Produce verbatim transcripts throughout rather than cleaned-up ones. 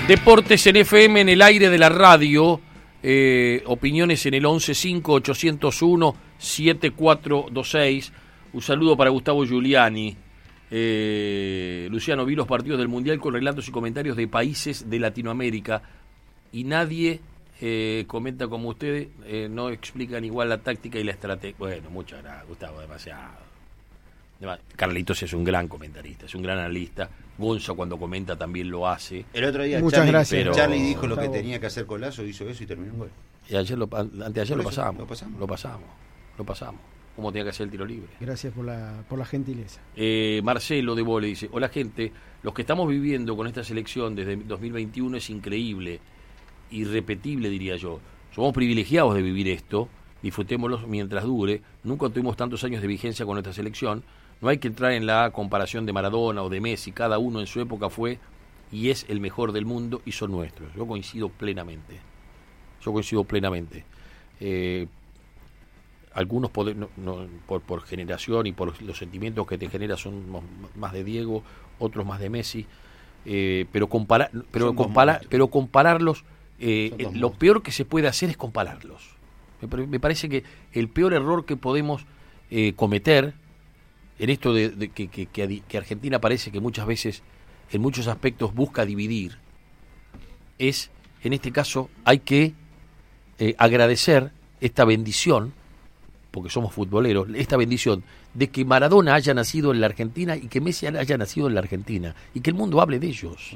Deportes en F M, en el aire de la radio. Eh, opiniones en el once cinco ochocientos uno setenta y cuatro veintiséis. Un saludo para Gustavo Giuliani. Eh, Luciano, vi los partidos del Mundial con relatos y comentarios de países de Latinoamérica y nadie eh, comenta como ustedes, eh, no explican igual la táctica y la estrategia. Bueno, muchas gracias, Gustavo, demasiado. Carlitos es un gran comentarista, es un gran analista. Gonza cuando comenta también lo hace. El otro día Muchas Charlie, gracias. pero Charlie dijo lo que Gustavo. tenía que hacer con Lazo, hizo eso y terminó en gol. Y ayer lo, anteayer lo Por eso, pasamos, lo pasamos. lo pasamos, lo pasamos. Como tenía que hacer el tiro libre. Gracias por la, por la gentileza. Eh, Marcelo de Vole dice: hola gente, los que estamos viviendo con esta selección desde dos mil veintiuno es increíble, irrepetible diría yo. Somos privilegiados de vivir esto, disfrutémoslo mientras dure. Nunca tuvimos tantos años de vigencia con nuestra selección. No hay que entrar en la comparación de Maradona o de Messi, cada uno en su época fue y es el mejor del mundo y son nuestros. Yo coincido plenamente, yo coincido plenamente. Eh, algunos poder, no, no, por, por generación y por los sentimientos que te genera son más de Diego, otros más de Messi, eh, pero, compara, pero, compara, pero compararlos, eh, eh, lo peor que se puede hacer es compararlos. Me, me parece que el peor error que podemos eh, cometer en esto de, de que, que, que, que Argentina parece que muchas veces, en muchos aspectos, busca dividir, es, en este caso, hay que eh, agradecer esta bendición, porque somos futboleros, esta bendición de que Maradona haya nacido en la Argentina y que Messi haya nacido en la Argentina, y que el mundo hable de ellos.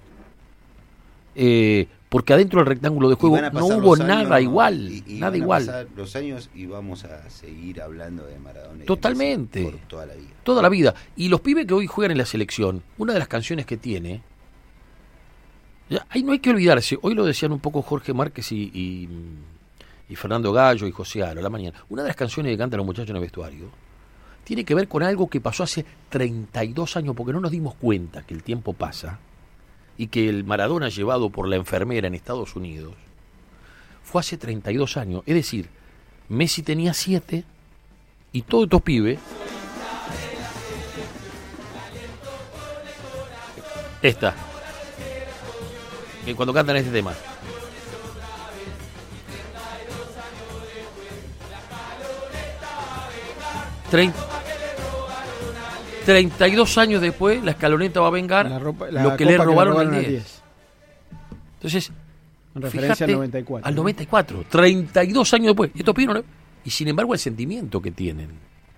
Eh, porque adentro del rectángulo de juego no hubo nada igual, y, y nada van a igual. pasar los años y vamos a seguir hablando de Maradona. Totalmente. Por toda la vida. Toda la vida. Y los pibes que hoy juegan en la selección, una de las canciones que tiene, ya, ahí no hay que olvidarse, hoy lo decían un poco Jorge Márquez y, y, y Fernando Gallo y José Aro a la mañana, una de las canciones que cantan los muchachos en el vestuario tiene que ver con algo que pasó hace treinta y dos años, porque no nos dimos cuenta que el tiempo pasa y que el Maradona llevado por la enfermera en Estados Unidos fue hace treinta y dos años. Es decir, Messi tenía siete y todos estos pibes, esta, que cuando cantan este tema, treinta treinta y dos años después, la escaloneta va a vengar La ropa- la lo que le copa robaron, que le al robaron al diez. Entonces, En referencia fíjate, al noventa y cuatro. al noventa y cuatro, treinta y dos años después. Estos pibes no- y sin embargo el sentimiento que tienen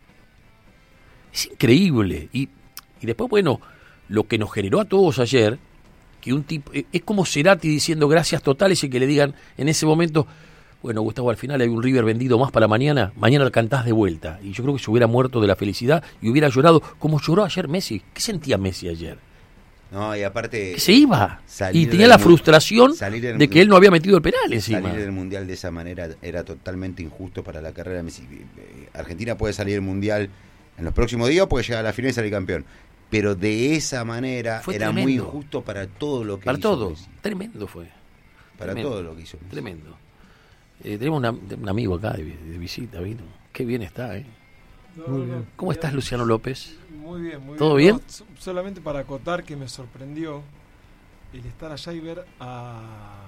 es increíble. Y, y después, bueno, lo que nos generó a todos ayer, que un tipo, es como Cerati diciendo gracias totales y que le digan en ese momento, bueno, Gustavo, al final hay un River vendido más para mañana, mañana lo cantás de vuelta. Y yo creo que se hubiera muerto de la felicidad y hubiera llorado como lloró ayer Messi. ¿Qué sentía Messi ayer? No, y aparte... Que se iba. Y tenía del la mu- frustración salir del de mu- que él no había metido el penal encima. Salir del Mundial de esa manera era totalmente injusto para la carrera de Messi. Argentina puede salir del Mundial en los próximos días porque llega a la final y salir campeón. Pero de esa manera Fue era tremendo. muy injusto para todo lo que Para hizo todo. Messi. Tremendo fue. Para Tremendo. todo lo que hizo Messi. Tremendo. Eh, tenemos una- un amigo acá de, de visita, vino. Qué bien está, ¿eh? No, Muy no, bien. no. ¿Cómo estás, Luciano López? Muy bien, muy ¿Todo bien. bien? No, so- solamente para acotar que me sorprendió el estar allá y ver a...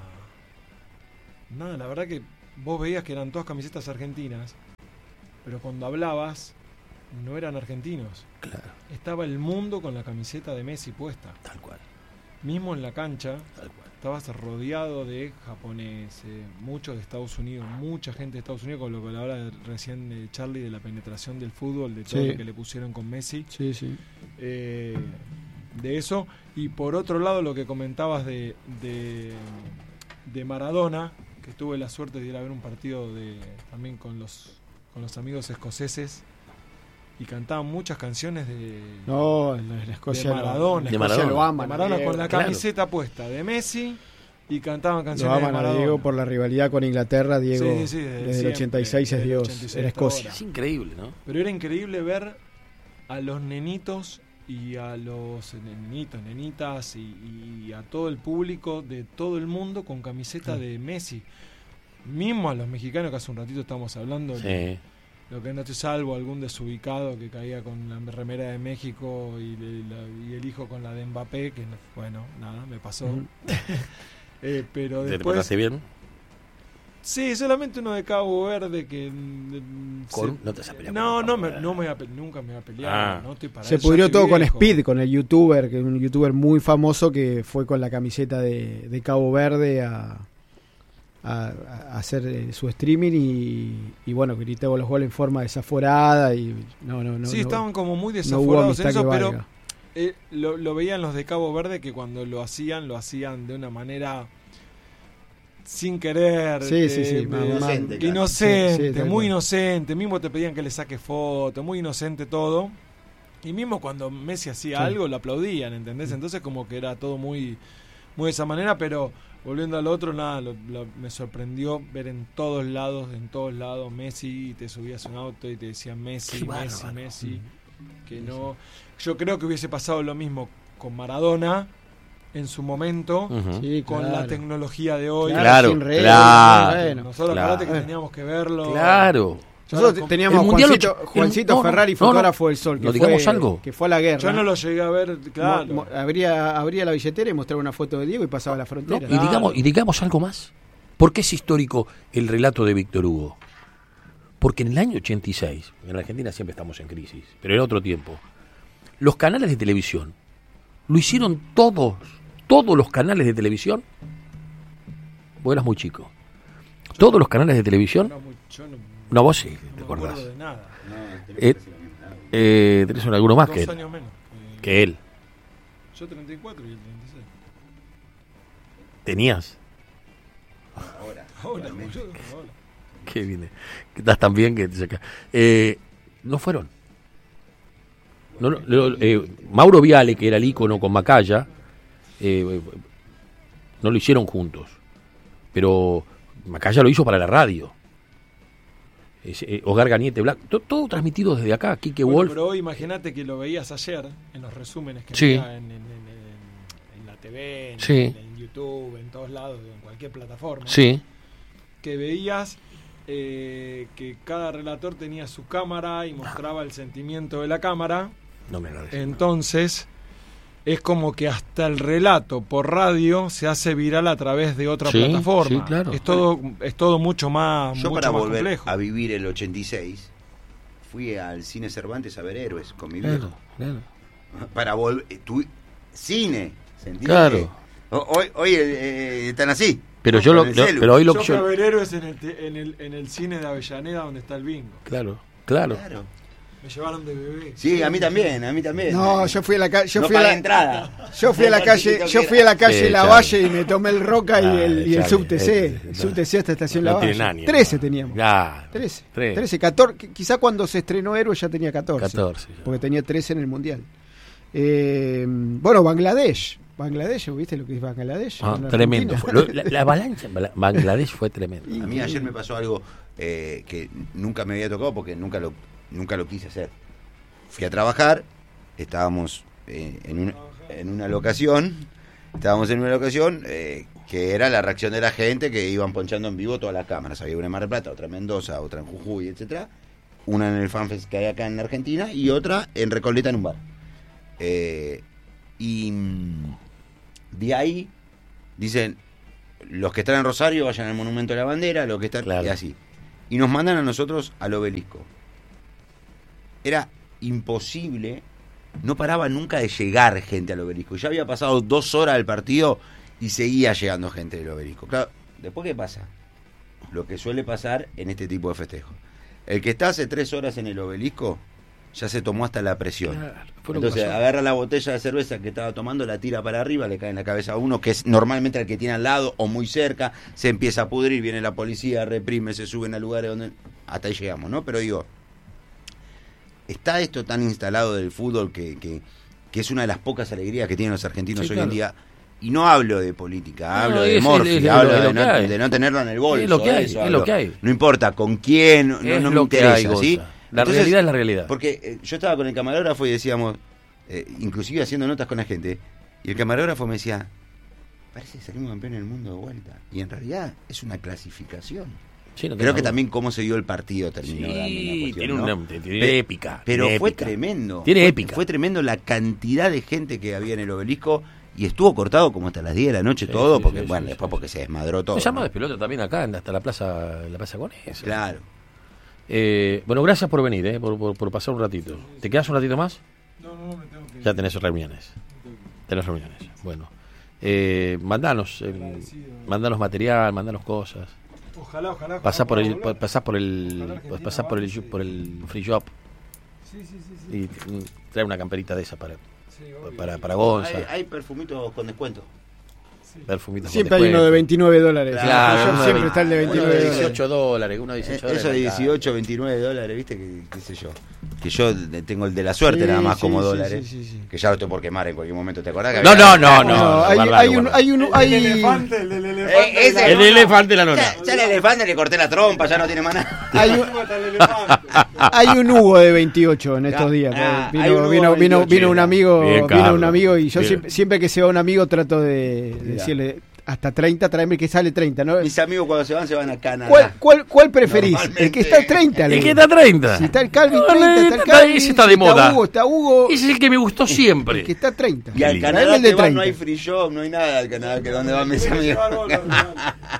Nada, la verdad que vos veías que eran todas camisetas argentinas, pero cuando hablabas no eran argentinos. Claro, Estaba el mundo con la camiseta de Messi puesta. tal cual, Mismo en la cancha tal cual. estabas rodeado de japoneses, muchos de Estados Unidos, mucha gente de Estados Unidos, con lo que hablaba recién de Charlie, de la penetración del fútbol, de todo Sí. lo que le pusieron con Messi. Sí, sí. eh, de eso. Y por otro lado, lo que comentabas de, de, de Maradona, que tuve la suerte de ir a ver un partido de también con los, con los amigos escoceses, y cantaban muchas canciones de, No, en la Escocia De Maradona. La De Escocia Maradona. lo de aman. a Maradona Diego. con la Claro. camiseta puesta de Messi, y cantaban Lo canciones de aman a Maradona. Diego por la rivalidad con Inglaterra. Diego, Sí, sí, desde desde el siempre, ochenta y seis es desde el Dios ochenta y seis en hasta Escocia. ahora. Es increíble, ¿no? Pero era increíble ver a los nenitos y a los nenitos, nenitas y, y a todo el público de todo el mundo con camiseta de Messi. Mismo a los mexicanos, que hace un ratito estábamos hablando, Sí. Lo que no te salvo, algún desubicado que caía con la remera de México y, le, la, y el hijo con la de Mbappé, que bueno, nada, me pasó. Uh-huh. eh, pero ¿Te después... pasaste bien? Sí, solamente uno de Cabo Verde que... ¿Con? Se, no te has peleado. No, no, me, no me voy a pe- nunca me voy a pelear. Ah. No, estoy para se eso, pudrió todo viejo. con Speed, con el youtuber, que es un youtuber muy famoso que fue con la camiseta de, de Cabo Verde a... A, a hacer eh, su streaming y, y bueno, gritaba los goles en forma desaforada y no, no, no. Sí, no, estaban como muy no desaforados en eso, pero valga. eh, lo, lo veían los de Cabo Verde que cuando lo hacían, lo hacían de una manera sin querer, sí, eh, sí, sí, eh, más- inocente, claro. inocente, Sí, sí, tal muy cual. inocente, mismo te pedían que le saques foto, muy inocente todo. Y mismo cuando Messi hacía Sí. algo, lo aplaudían, ¿entendés? Entonces como que era todo muy, muy de esa manera, pero volviendo al otro, nada, lo, lo- me sorprendió ver en todos lados, en todos lados, Messi, y te subías a un auto y te decían Messi, Qué Messi, bárbaro. Messi, que no... Yo creo que hubiese pasado lo mismo con Maradona en su momento, Uh-huh. Sí, con claro. la tecnología de hoy. Claro, sin redes, claro. bueno. Nosotros Claro. acordate que teníamos que verlo. Claro. Nosotros teníamos El Mundial Juancito, ocho- Juancito el- no, no, Ferrari, no, no. fotógrafo del Sol, que, ¿No fue, digamos algo? que fue a la guerra. Yo no lo llegué a ver, claro. Mo- mo- abría, abría la billetera y mostraba una foto de Diego y pasaba la No, frontera. y, digamos, y digamos algo más. ¿Por qué es histórico el relato de Víctor Hugo? Porque en el año ochenta y seis, en la Argentina siempre estamos en crisis, pero era otro tiempo, los canales de televisión lo hicieron todos, todos los canales de televisión. Vos eras muy chico. Todos los canales de televisión. No, muy- yo no, No, vos sí, no te me acordás. acuerdo de nada. Eh, eh, tenés alguno más Dos que él. años menos. Eh, Que él. Yo treinta y cuatro y él treinta y seis. Tenías. Ahora, Ahora, actualmente. boludo, ahora. Qué bien. Que estás tan bien que te saca. Eh, no fueron. No, no, lo- eh, Mauro Viale, que era el ícono con Macaya, eh, no lo hicieron juntos. Pero Macaya lo hizo para la radio. Es, eh, Oscar Gañete Black, to- todo transmitido desde acá. Quique Bueno, Wolf. pero hoy imagínate que lo veías ayer en los resúmenes que Sí. había en, en- en- en- en la T V, en, Sí. en- en YouTube, en todos lados, en cualquier plataforma. Sí, Que veías eh, que cada relator tenía su cámara y mostraba el sentimiento de la cámara. no me agradezco. Entonces, es como que hasta el relato por radio se hace viral a través de otra Sí, plataforma. sí, claro. Es todo, es todo mucho más, Yo mucho para más volver complejo. a vivir el ochenta y seis fui al cine Cervantes a ver Héroes con mi Claro, viejo. claro. Para volver tu cine, ¿se entiende? Claro. O- Hoy, hoy eh, están así. Pero con yo lo, el lo- celu. pero hoy lo Yo que fui a yo. ver Héroes en el, te- en, el, en el cine de Avellaneda donde está el bingo. Claro, claro. Claro. Me llevaron de bebé. Sí, a mí también, a mí también. No, yo fui a la calle, yo no fui a pagué la entrada. yo fui a la calle, yo fui a la calle Sí, La Charlie. Valle y me tomé el Roca y Ah, el, y el Charlie, subte-C, eh, el no. subte-C hasta estación La No tiene Valle. nadie, trece no. teníamos. Ya, trece. Tres. trece, catorce, quizá cuando se estrenó Héroe ya tenía catorce. catorce. ya. Porque tenía trece en el Mundial. Eh, bueno, Bangladesh. Bangladesh, ¿viste lo que es Bangladesh? Ah, En tremendo. Argentina. Fue. Lo- la, la avalancha en Bala- Bangladesh fue tremenda. A mí ayer me pasó algo eh, que nunca me había tocado porque nunca lo, nunca lo quise hacer. Fui a trabajar, estábamos eh, en, una, en una locación, estábamos en una locación eh, que era la reacción de la gente que iban ponchando en vivo todas las cámaras. Había una en Mar del Plata, otra en Mendoza, otra en Jujuy, etcétera. Una en el FanFest que hay acá en Argentina y otra en Recoleta en un bar. Eh, y mm, de ahí dicen, los que están en Rosario vayan al Monumento de la Bandera, los que están Claro. y así. Y nos mandan a nosotros al obelisco. Era imposible, no paraba nunca de llegar gente al obelisco. Ya había pasado dos horas del partido y seguía llegando gente del obelisco. Claro, después ¿qué pasa? Lo que suele pasar en este tipo de festejos. El que está hace tres horas en el obelisco ya se tomó hasta la presión. Claro, fue lo que Entonces pasó. agarra la botella de cerveza que estaba tomando, la tira para arriba, le cae en la cabeza a uno, que es normalmente el que tiene al lado o muy cerca, se empieza a pudrir, viene la policía, reprime, se suben a lugares donde... Hasta ahí llegamos, ¿no? Pero digo, está esto tan instalado del fútbol que, que, que es una de las pocas alegrías que tienen los argentinos Sí, hoy claro. en día. Y no hablo de política, No, hablo es- de es- Morphy, es- es hablo lo- es de, lo no, que hay. de no tenerlo en el bolso. Es lo que de hay, eso es hablo. lo que hay. No importa con quién, no, Es no me lo que interesa, hay, ¿sí? Gonza. La Entonces, realidad es la realidad. Porque eh, yo estaba con el camarógrafo y decíamos, eh, inclusive haciendo notas con la gente, y el camarógrafo me decía, parece que salimos campeones del mundo de vuelta. Y en realidad es una clasificación. Sí, no Creo que duda. también cómo se dio el partido terminó Sí, dando una cuestión, tiene, ¿no? una, tiene Pe- épica. Pero tiene fue épica. tremendo. Tiene fue, épica. Fue tremendo la cantidad de gente que había en el obelisco y estuvo cortado como hasta las diez de la noche Sí, todo, sí, porque sí, bueno, sí, después sí, porque se desmadró todo. Se llama ¿no? Despelota también acá, hasta la plaza, la plaza Conesa. Claro. Eh, bueno, gracias por venir, eh, por, por, por pasar un ratito. ¿Te quedas un ratito más? No, no, me tengo que Ya tenés reuniones. Tenés reuniones. Bueno, eh, mandanos, eh, mandanos material, mandanos cosas. Ojalá, ojalá. Pasá ojalá por el, pueda volver. pasás por Ojalá el, Argentina pasás por el, avance. por el free shop Sí, sí, sí. sí. y mm, trae una camperita de esa para, Sí, obvio. para, para Gonza, Hay, hay perfumitos con descuento. perfumitos con Siempre hay uno descuento. de veintinueve dólares. Claro, Yo uno de siempre está el de veinte, Uno veintinueve de dólares. dieciocho dólares, uno de Eh, dieciocho Eso de dólares. dieciocho, veintinueve dólares, viste, que qué sé yo. Que yo de- tengo el de la suerte Sí, nada más sí, como sí, dólares. sí, sí, sí. Que ya lo estoy por quemar en cualquier momento, ¿te acordás? Que No, había- no, no, no. No, hay, guardalo, hay un, guardalo. hay un, El hay, del elefante, el del elefante. Eh, ese- de El la lona. elefante de la nona. Ya, ya el elefante le corté la trompa, ya no tiene más nada. hay un, Hasta el elefante. hay un Hugo de veintiocho en estos días. Ah, Vino, hay un Hugo vino, de vino, veintiocho. vino un amigo, Bien, vino un Carlos. amigo y yo Bien. siempre, siempre que se va un amigo trato de Mirá. decirle hasta treinta, tráeme que sale treinta, ¿no? Mis amigos cuando se van, se van a Canadá. ¿Cuál, cuál, cuál preferís? Normalmente- El que está a treinta. le El que digo. está a treinta. Si está el Calvin No, treinta, no, está el está- Calvin. ese está si de moda. Hugo, está Hugo. Ese es el que me gustó siempre. El que está a treinta. Y al lindo. Canadá Traeme el de que van, no treinta. hay free shop, no hay nada al Canadá, que donde van mis Tiene que amigos. llevar bola, Ronaldo.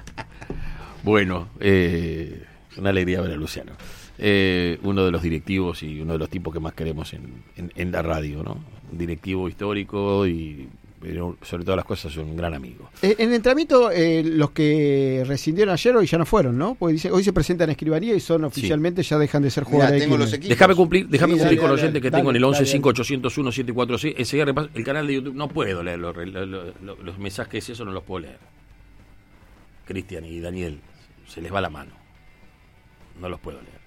Bueno, eh, una alegría ver a Luciano. Eh, uno de los directivos y uno de los tipos que más queremos en, en, en la radio, ¿no? Un directivo histórico y, pero sobre todas las cosas, un gran amigo. Eh, En el entrenamiento, eh, los que rescindieron ayer hoy ya no fueron, ¿no? Porque dice, hoy se presentan en escribanía y son oficialmente, ya dejan de ser Mirá, jugadores de tengo los Quilmes. equipos. Déjame cumplir, déjame Sí, cumplir dale, con el dale, oyente que dale, tengo en el dale, once dale. cinco ochocientos uno siete cuatro seis. Enseguida repaso el canal de YouTube. No puedo leer los, los, los- los mensajes, eso no los puedo leer. Cristian y Daniel, se les va la mano. No los puedo leer.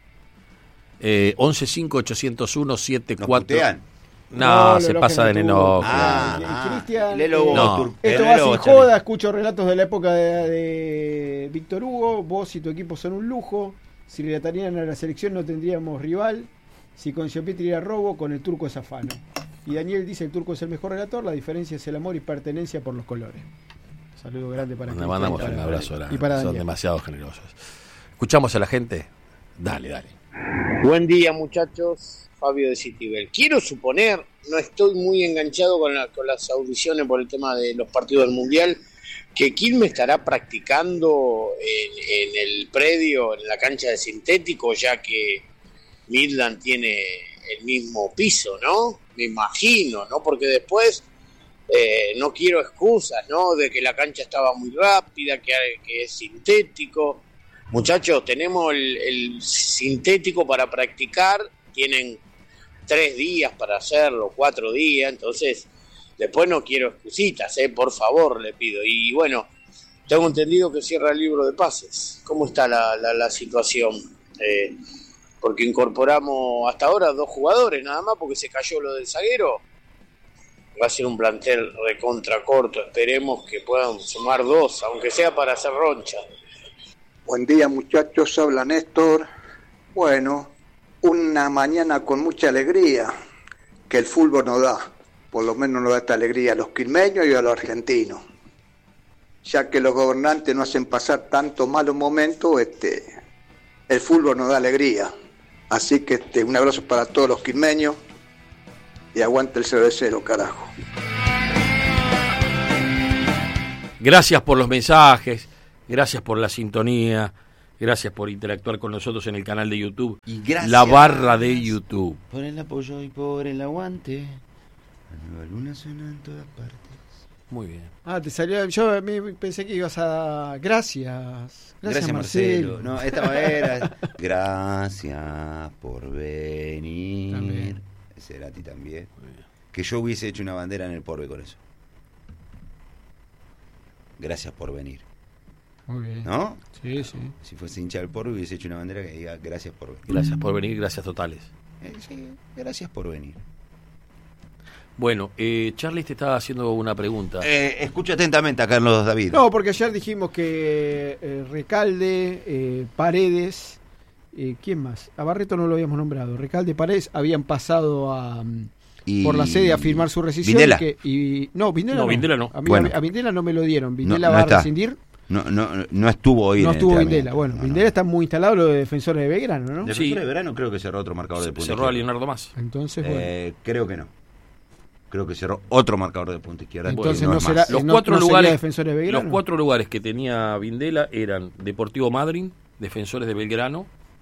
Eh, once cinco ochocientos uno siete ¿Nos cuatro. putean? No, No, se lo pasa de elogian a enojo. tú. Ah, Y- y ah. Cristian, Lelo eh, vos, No. Tur- Esto eh, va lelo sin vos, Charlie. joda, escucho relatos de la época de, de Víctor Hugo, vos y tu equipo son un lujo, si le atarían a la selección no tendríamos rival, si con Giampietri era robo, con el turco es afano. Y Daniel dice el turco es el mejor relator, la diferencia es el amor y pertenencia por los colores. Saludo grande para Le Cristian mandamos y para- un abrazo a la- y para son Daniel. demasiado generosos. ¿Escuchamos a la gente? Dale, dale. Buen día, muchachos. Fabio de Citibel. Quiero suponer, no estoy muy enganchado con, la- con las audiciones por el tema de los partidos del Mundial, que Quilmes estará practicando en, en el predio, en la cancha de sintético, ya que Midland tiene el mismo piso, ¿no? Me imagino, ¿no? Porque después eh, no quiero excusas, ¿no? De que la cancha estaba muy rápida, que, que es sintético. Muchachos, tenemos el, el sintético para practicar, tienen tres días para hacerlo, cuatro días, entonces después no quiero excusitas, ¿eh? Por favor, le pido. Y bueno, tengo entendido que cierra el libro de pases. ¿Cómo está la, la, la situación? Eh, porque incorporamos hasta ahora dos jugadores nada más, porque se cayó lo del zaguero. Va a ser un plantel recontra corto, esperemos que puedan sumar dos, aunque sea para hacer roncha. Buen día muchachos, habla Néstor. Bueno, una mañana con mucha alegría que el fútbol nos da, por lo menos nos da esta alegría a los quilmeños y a los argentinos, ya que los gobernantes no hacen pasar tantos malos momentos, este, el fútbol nos da alegría. Así que este, un abrazo para todos los quilmeños y aguante el cero de cero, carajo. Gracias por los mensajes, gracias por la sintonía, gracias por interactuar con nosotros en el canal de YouTube, Y gracias la barra de YouTube. por el apoyo y por el aguante. La nueva luna suena en todas partes. Muy bien. Ah, te salió, yo me- pensé que ibas a... Gracias. Gracias, Gracias, Marcelo. Marcelo. No, esta era. Gracias por venir. También. Ese era a ti también. Que yo hubiese hecho una bandera en el Porbe con eso. Gracias por venir. Muy bien. ¿No? Sí, sí. Si fuese hincha del Porbe hubiese hecho una bandera que diga gracias por venir. Gracias por venir, gracias totales. Eh, sí, gracias por venir. Bueno, eh, Charlie te estaba haciendo una pregunta. Eh, escucho atentamente a Carlos David. No, porque ayer dijimos que eh, Recalde, eh, Paredes, eh, ¿quién más? A Barreto no lo habíamos nombrado. Recalde, Paredes habían pasado a mm, Y- por la sede a firmar su rescisión. Vindela. Y que- y- no, Vindela No, no. Vindela no. A, mí, Bueno. a Vindela no me lo dieron. Vindela No, no va está. a rescindir. No, no, no estuvo hoy No en el estuvo entrenamiento. Vindela. Bueno, No, Vindela no. está muy instalado lo de Defensores de Belgrano, ¿no? Defensor Sí. de Verano creo que cerró otro marcador de punta Cerró a izquierda. Leonardo Más. Entonces, bueno. Eh, creo que no. Creo que cerró otro marcador de punta izquierda. Entonces que no es será- más. Los no- cuatro no sería lugares, Defensores de Belgrano. los cuatro lugares que tenía Vindela eran Deportivo Madryn, Defensores de Belgrano,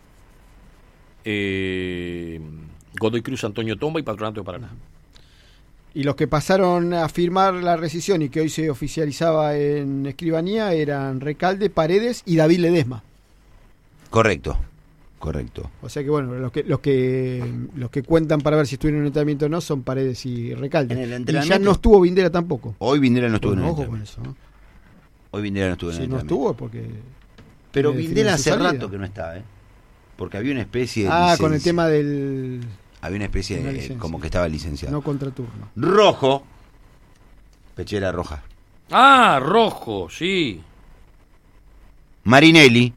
eh, Godoy Cruz, Antonio Tomba y Patronato de Paraná. Y los que pasaron a firmar la rescisión y que hoy se oficializaba en Escribanía eran Recalde, Paredes y David Ledesma. Correcto, correcto. O sea que bueno, los que los que los que cuentan para ver si estuvieron en el entrenamiento o no son Paredes y Recalde. En el Y ya entrenamiento- no estuvo Vindela tampoco. Hoy Vindela no estuvo Bueno, en el ojo con entrenamiento. eso, ¿no? Hoy Vindela no estuvo en el Si no entrenamiento. estuvo es porque... Pero tiene Vindela definida su hace salida. rato que no está, ¿eh? Porque había una especie de Ah, con el licencia. tema del Había una especie Una de... licencia. como que estaba licenciado. no contraturno. Rojo. Pechera roja. Ah, Rojo, sí. Marinelli.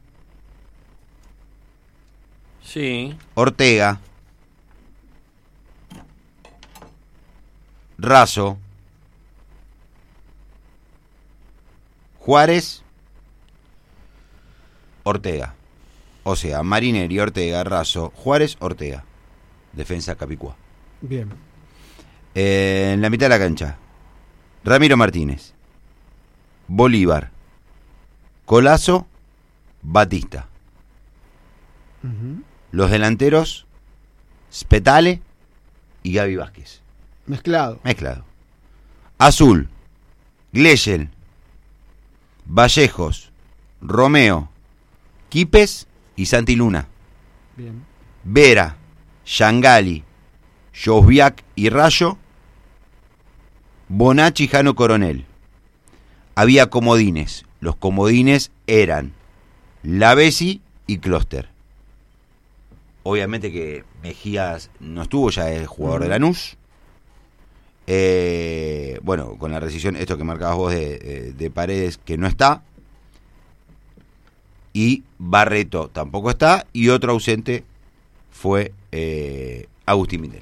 Sí. Ortega. Razo. Juárez. Ortega. O sea, Marinelli, Ortega, Razo, Juárez, Ortega. Defensa Capicúa. Bien. Eh, en la mitad de la cancha, Ramiro Martínez, Bolívar, Colazo, Batista. Ujú. Los delanteros, Spetale y Gaby Vázquez. Mezclado. Mezclado. Azul, Gleyel, Vallejos, Romeo, Quipes y Santi Luna. Bien. Vera, Yangali, Josviak y Rayo, Bonacci, Jano, Coronel. Había comodines. Los comodines eran Lavesi y Closter. Obviamente que Mejías no estuvo, ya es jugador de Lanús. Eh, bueno, con la rescisión, esto que marcabas vos de, de, de Paredes, que no está. Y Barreto tampoco está. Y otro ausente fue eh, Agustín Vindela.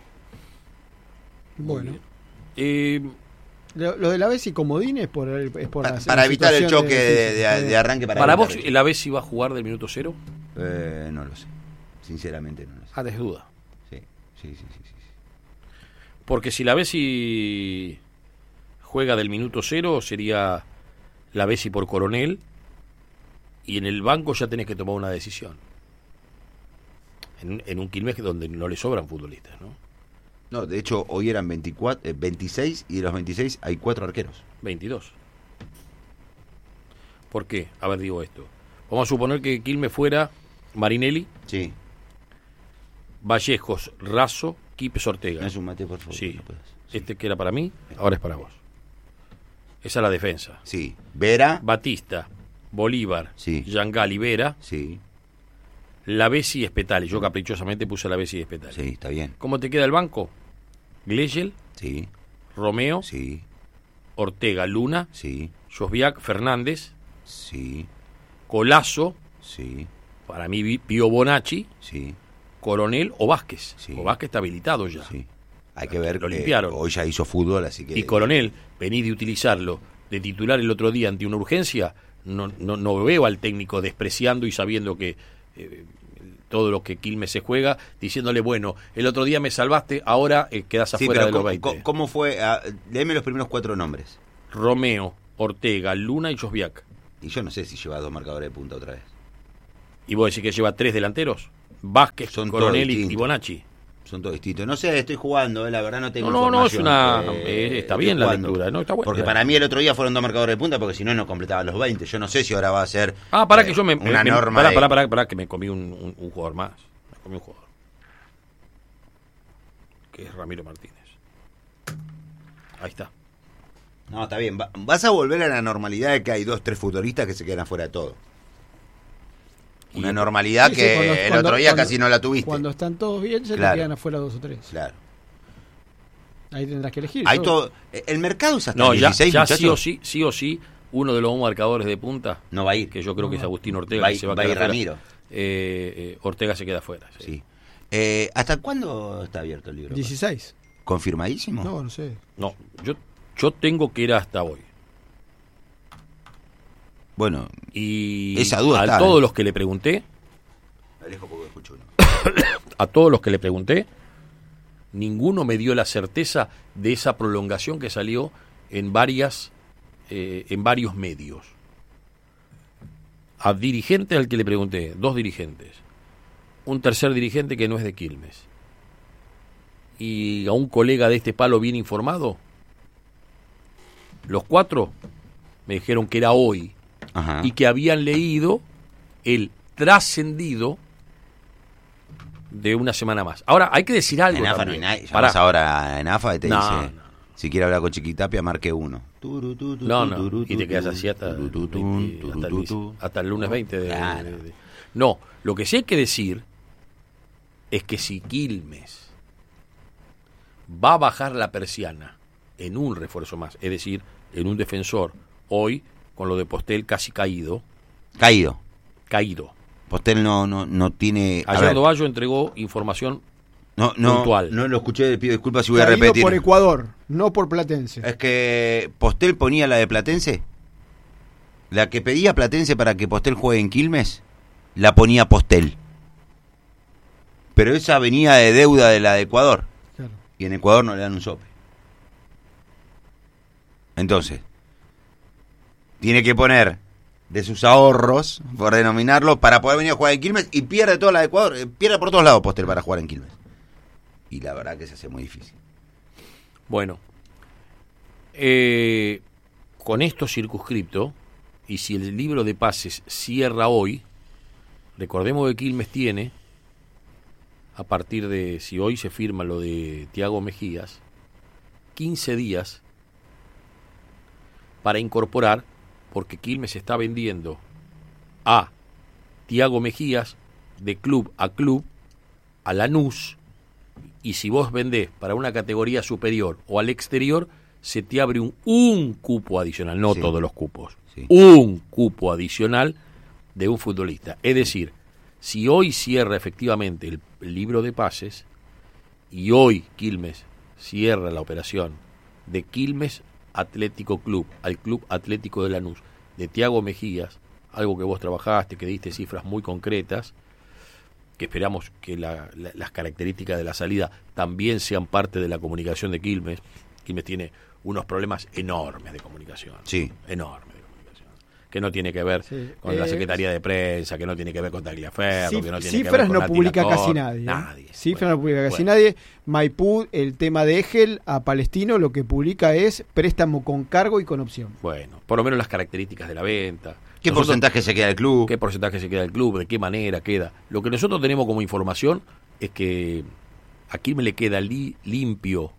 Bueno. Eh, Lo, lo de la vez y comodín es por, el- es por Pa- la- para la evitar el situación choque de, de- de arranque. Para, para evitar vos, el- ¿la vez si va a jugar del minuto cero? Eh, no lo sé. Sinceramente no lo sé. Ah, es duda. Sí, sí, sí, sí, sí, sí. Porque si la Bessi juega del minuto cero, sería la Bessi por Coronel. Y en el banco ya tenés que tomar una decisión. En, en un Quilmes donde no le sobran futbolistas, ¿no? No, de hecho, hoy eran veinticuatro, eh, veintiséis y de los veintiséis hay cuatro arqueros. veintidós. ¿Por qué? A ver, digo esto. Vamos a suponer que Quilmes fuera Marinelli, Sí. Vallejos, Razo, Quipes, Ortega. ¿Me das un mate, por favor? Sí. No puedes. Este que era para mí, ahora es para vos. Esa es la defensa. Sí. Vera. Batista, Bolívar, Sí. Yangali, Vera, Sí. Lavesi y Spetale. Yo caprichosamente puse Lavesi y Spetale. Sí, está bien. ¿Cómo te queda el banco? Gleyel, Sí. Romeo, Sí. Ortega, Luna, Sí. Josviak, Fernández, Sí. Colazo, Sí. para mí Vi- Pío Bonacci, Sí. Coronel o Vázquez. Sí. O Vázquez está habilitado ya. Sí. Hay que ver Lo que limpiaron. hoy ya hizo fútbol, así que... Y Coronel, venís de utilizarlo de titular el otro día ante una urgencia, no, no, no veo al técnico despreciando y sabiendo que eh, todo lo que Quilmes se juega, diciéndole, bueno, el otro día me salvaste, ahora eh, quedás Sí, afuera pero de los ¿cómo, veinte. cómo- cómo fue? Ah, léeme los primeros cuatro nombres. Romeo, Ortega, Luna y Josviak. Y yo no sé si lleva dos marcadores de punta otra vez. ¿Y vos decís que lleva tres delanteros? Vázquez, Son Coronel todos y, y distintos. Bonacci. Son todos distintos. No sé, estoy jugando, eh, la verdad no tengo No, no, no, es información, una- eh, eh, está estoy bien la jugando. lectura, no, está buena. Porque para mí el otro día fueron dos marcadores de punta, porque si no, no completaba los veinte. Yo no sé si ahora va a ser Ah, para eh, que yo me... una me- norma Pará, de- pará, pará, pará, que me comí un, un- un jugador más. Me comí un jugador. Que es Ramiro Martínez. Ahí está. No, está bien. Va- vas a volver a la normalidad de que hay dos, tres futbolistas que se quedan fuera de todo. Una Y- normalidad Sí, sí, que cuando- el cuando- otro día cuando- casi no la tuviste. Cuando están todos bien, se Claro. te quedan afuera dos o tres. Claro. Ahí tendrás que elegir. Hay Yo- todo. El mercado es hasta No, el ya, dieciséis, ya muchachos. sí o sí, sí o sí, uno de los marcadores de punta, No va a ir. que yo creo que es Agustín Ortega, Va a que ir- se va a va a quedar ir fuera. Ramiro. Eh, eh, Ortega se queda fuera. Sí. Sí. Eh, ¿Hasta cuándo está abierto el libro? dieciséis. ¿Confirmadísimo? No, no sé. No, yo, yo tengo que ir hasta hoy. Bueno, y esa duda a está, todos ¿eh? los que le pregunté, Me alejo porque escucho uno. a todos los que le pregunté, ninguno me dio la certeza de esa prolongación que salió en varias, eh, en varios medios. A dirigente al que le pregunté, dos dirigentes, un tercer dirigente que no es de Quilmes, y a un colega de este palo bien informado, los cuatro me dijeron que era hoy. Ajá. Y que habían leído el trascendido de una semana más. Ahora, hay que decir algo En AFA no también. hay nadie. Pará. Llamás ahora en AFA y te No, dice, no. si quiere hablar con Chiquitapia, marque uno. No, no, y te quedas así hasta, el veinte, hasta, el, hasta el lunes veinte. De, Claro. de, de. No, lo que sí hay que decir es que si Quilmes va a bajar la persiana en un refuerzo más, es decir, en un defensor, hoy, con lo de Postel casi caído, Caído. caído. Postel no, no, no tiene... a Ayer ver, Dovallo entregó información no, no, puntual. no lo escuché, le pido disculpas si voy a Caído repetir. por Ecuador, no por Platense. Es que Postel ponía la de Platense. La que pedía Platense para que Postel juegue en Quilmes, la ponía Postel. Pero esa venía de deuda de la de Ecuador. Claro. Y en Ecuador no le dan un sope. Entonces, tiene que poner de sus ahorros, por denominarlo, para poder venir a jugar en Quilmes, y pierde toda la de Ecuador, eh, pierde por todos lados Postel para jugar en Quilmes. Y la verdad que se hace muy difícil. Bueno, eh, con esto circunscripto, y si el libro de pases cierra hoy, recordemos que Quilmes tiene, a partir de, si hoy se firma lo de Tiago Mejías, quince días para incorporar, porque Quilmes está vendiendo a Tiago Mejías de club a club, a Lanús, y si vos vendés para una categoría superior o al exterior, se te abre un, un cupo adicional, no Sí. todos los cupos, Sí. un cupo adicional de un futbolista. Es decir, si hoy cierra efectivamente el, el libro de pases, y hoy Quilmes cierra la operación de Quilmes Atlético Club al Club Atlético de Lanús, de Tiago Mejías, algo que vos trabajaste, que diste cifras muy concretas, que esperamos que la, la, las características de la salida también sean parte de la comunicación de Quilmes. Quilmes tiene unos problemas enormes de comunicación, Sí. enormes de comunicación, que no tiene que ver Sí. con la Eh, Secretaría de Prensa, que no tiene que ver con Tagliaferro, Cif- que no tiene que ver cifras con no Nati publica Latorre. casi nadie. ¿eh? Nadie. Cifras Bueno, no publica casi bueno. nadie. Maipú, el tema de Egel a Palestino, lo que publica es préstamo con cargo y con opción. Bueno, por lo menos las características de la venta. ¿Qué Nosotros- porcentaje se queda del club? qué porcentaje se queda del club, de qué manera queda. Lo que nosotros tenemos como información es que a Quilmes le queda li- limpio,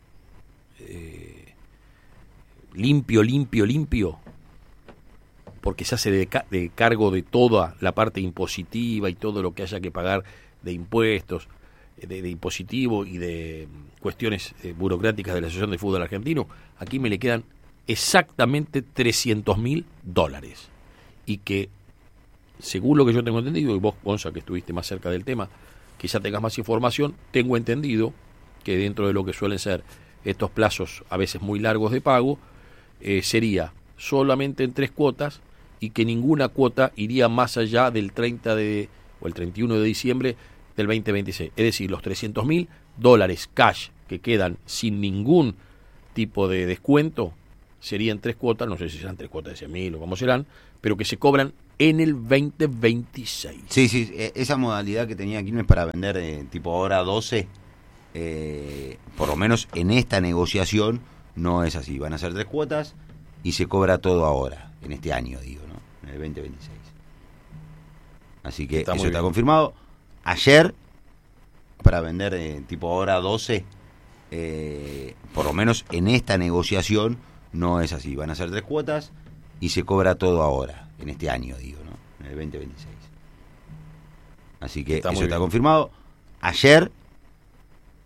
eh, limpio, limpio, limpio, porque se hace de, ca- de cargo de toda la parte impositiva y todo lo que haya que pagar de impuestos, eh, de, de impositivo y de mm, cuestiones eh, burocráticas de la Asociación de Fútbol Argentino. A Quilmes le quedan exactamente trescientos mil dólares. Y que, según lo que yo tengo entendido, y vos, Gonza, que estuviste más cerca del tema, quizá tengas más información, tengo entendido que dentro de lo que suelen ser estos plazos a veces muy largos de pago, eh, sería solamente en tres cuotas y que ninguna cuota iría más allá del treinta de, o el treinta y uno de diciembre del veinte veintiséis. Es decir, los trescientos mil dólares cash que quedan sin ningún tipo de descuento serían tres cuotas, no sé si serán tres cuotas de cien mil o cómo serán, pero que se cobran en el veinte veintiséis. Sí, sí, eh, esa modalidad que tenía Quilmes para vender eh, tipo hora doce, eh, por lo menos en esta negociación no es así. Van a ser tres cuotas y se cobra todo ahora, en este año, digo, ¿no? En el veinte veintiséis. Así que Está muy eso está bien. confirmado. Ayer, para vender eh, tipo hora doce, eh, por lo menos en esta negociación no es así. Van a ser tres cuotas y se cobra todo ahora, en este año, digo, ¿no? En el veinte veintiséis. Así que Está muy eso está bien. confirmado. Ayer,